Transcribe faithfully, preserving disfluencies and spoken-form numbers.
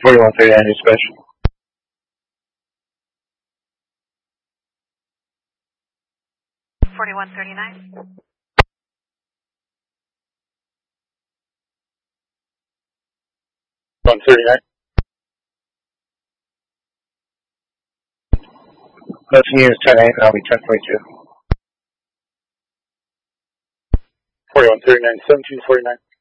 forty-one thirty-nine dispatch. forty-one thirty-nine. one thirty-nine. Let's use ten eight, and I'll be ten forty-two. forty-one thirty-nine, seventeen forty-nine.